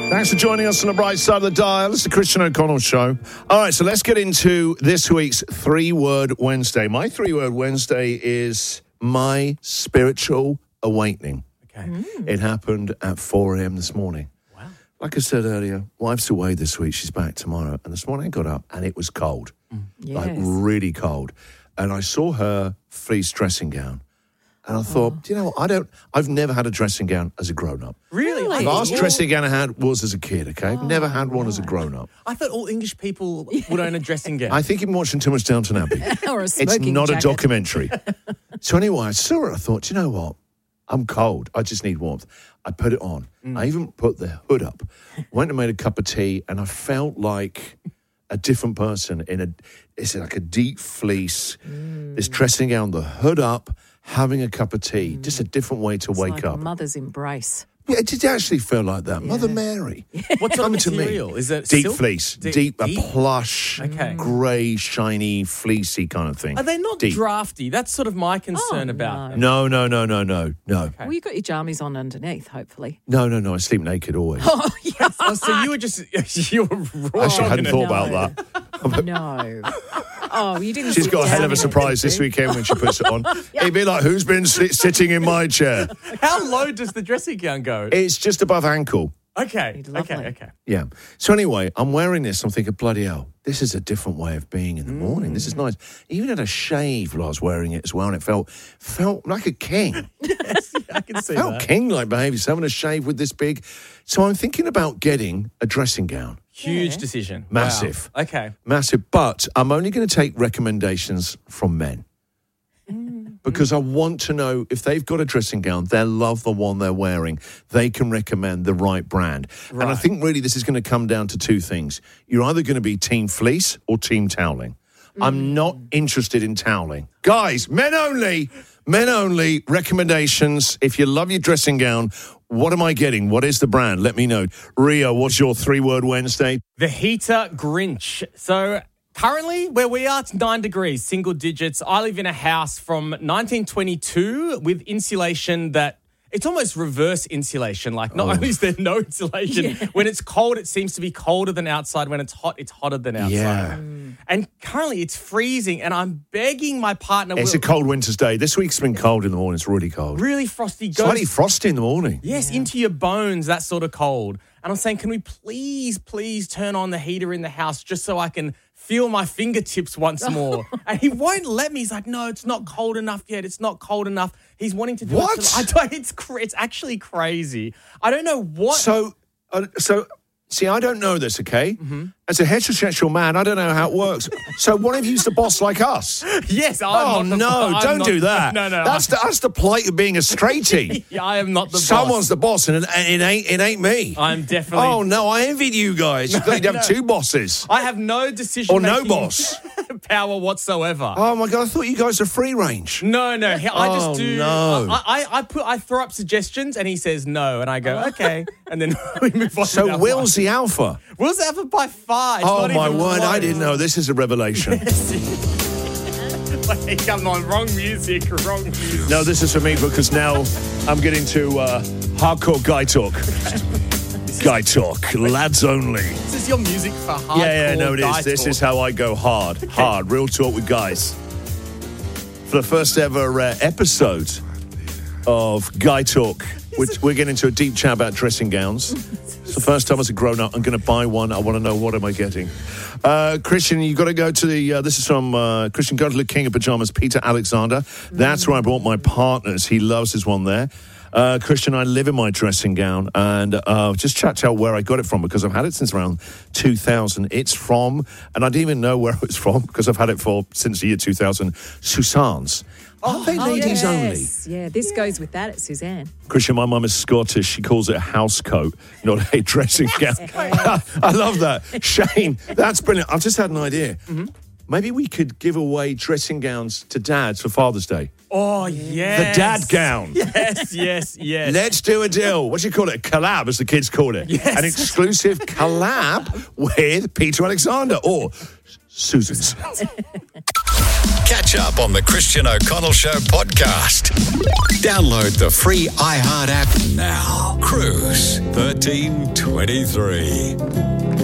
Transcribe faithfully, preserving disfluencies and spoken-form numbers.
Thanks for joining us on the bright side of the dial. It's the Christian O'Connell Show. All right, so let's get into this week's Three-Word Wednesday. My Three-Word Wednesday is my spiritual awakening. Okay. Mm. It happened at four a.m. this morning. Wow. Like I said earlier, wife's away this week. She's back tomorrow. And this morning I got up and it was cold. Mm. Yes. Like really cold. And I saw her fleece dressing gown. And I thought, Oh. do you know what? I don't, I've never had a dressing gown as a grown-up. Really? Really? I The thought last all- dressing gown I had was as a kid, okay? I've never had one as a grown-up. I thought all English people would own a dressing gown. I think you've been watching too much Downton Abbey. Or a It's smoking not jacket. a documentary. So anyway, I saw her. I thought, do you know what? I'm cold. I just need warmth. I put it on. Mm. I even put the hood up. Went and made a cup of tea, and I felt like a different person in a, it's like a deep fleece, Mm. this dressing gown, the hood up, having a cup of tea. Just a different way to It's wake like up. a mother's embrace. Yeah, it did actually feel like that. Mother Mary. What sort of Come to me. material? Is it Deep silk? fleece. Deep- Deep, a deep? plush, Okay. grey, shiny, fleecy kind of thing. Are they not Deep. drafty? That's sort of my concern Oh, about no. them. No, no, no, no, no, no. Well, you got your jammies on underneath, hopefully. No, no, no. I sleep naked always. Oh, yes. Oh, so you were just, you were wrong. Actually, I hadn't in thought it. about that. No. Oh, you didn't. She's sit got a hell down of a in it, surprise did this you? weekend when she puts it on. It'd be like, who's been sit- sitting in my chair? How low does the dressing gown go? It's just above ankle. Okay, Lovely. okay, okay. Yeah. So anyway, I'm wearing this. I'm thinking, bloody hell, this is a different way of being in the morning. This is nice. Even had a shave while I was wearing it as well, and it felt felt like a king. I can see Felt that. king-like behaviour. So having a shave with this big. So I'm thinking about getting a dressing gown. Huge Yeah. decision. Massive. Wow. Okay. Massive. But I'm only going to take recommendations from men. Because I want to know if they've got a dressing gown, they'll love the one they're wearing. They can recommend the right brand. And I Right. think really this is going to come down to two things. You're either going to be team fleece or team toweling. I'm not interested in toweling. Guys, men only, men only, recommendations. If you love your dressing gown, what am I getting? What is the brand? Let me know. Rio, what's your three-word Wednesday? The heater Grinch. So currently, where we are, it's nine degrees, single digits. I live in a house from nineteen twenty-two with insulation that it's almost reverse insulation. Like, not Oh. only is there no insulation, when it's cold, it seems to be colder than outside. When it's hot, it's hotter than outside. Yeah. And currently, it's freezing, and I'm begging my partner. It's Will, a cold winter's day. This week's been cold in the morning. It's really cold. really frosty. Goes, Slightly frosty in the morning. Yes, into your bones, that sort of cold. And I'm saying, can we please, please turn on the heater in the house just so I can feel my fingertips once more? And he won't let me. He's like, no, it's not cold enough yet. It's not cold enough. He's wanting to do What? it. till- I don't, it's, cra- it's actually crazy. I don't know what. So, uh, so see, I don't know this, okay? As a heterosexual man, I don't know how it works. So what if he's the boss like us? yes, I'm Oh, not the, no, I'm don't not- do that. No, no, That's the, that's the plight of being a straighty. yeah, I am not the Someone's boss. the boss, and it, and it ain't it ain't me. I'm definitely. Oh, no, I envied you guys. You'd have no. two bosses. I have no decision Or no making boss. power whatsoever. Oh, my God, I thought you guys are free range. No, no. he- I Oh, just do. no. I, I, I put. I throw up suggestions, and he says no, and I go okay, and then we move on. with So our Will's the alpha. life. Will's alpha by far. It's Oh, not my even word, I close. didn't know. This is a revelation. Wait, come on, wrong music, wrong music. No, this is for me because now I'm getting to uh, hardcore guy talk. Guy talk, lads only. This is your music for hardcore. Yeah, yeah, no, it guy is. This talk. is how I go hard, hard, real talk with guys. For the first ever uh, episode of Guy Talk, we're, we're getting into a deep chat about dressing gowns. It's the first time as a grown-up I'm going to buy one. I want to know what am I getting. Uh, Christian, you got to go to the, uh, this is from uh, Christian, go to the King of Pajamas, Peter Alexander. That's where I bought my partners. He loves his one there. Uh, Christian, I live in my dressing gown, and uh, just chat out where I got it from because I've had it since around two thousand. It's from, and I didn't even know where it was from because I've had it for since the year two thousand. Susanne's. Aren't they ladies yes. only? Yeah, this goes with that at Suzanne. Christian, my mum is Scottish. She calls it a house coat, not a dressing gown. I love that. Shane, that's brilliant. I've just had an idea. Mm-hmm. Maybe we could give away dressing gowns to dads for Father's Day. Oh, yes. The dad gown. Yes, yes, yes. Let's do a deal. What do you call it? A collab, as the kids call it. Yes. An exclusive collab with Peter Alexander or Susan's. Catch up on the Christian O'Connell Show podcast. Download the free iHeart app now. Cruise thirteen twenty-three.